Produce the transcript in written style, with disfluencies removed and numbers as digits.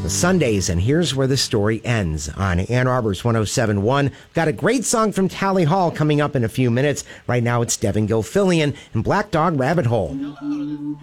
Sundays, and here's where the story ends on Ann Arbor's 107.1. Got a great song from Tally Hall coming up in a few minutes. Right now it's Devin Gilfillian and Black Dog Rabbit Hole.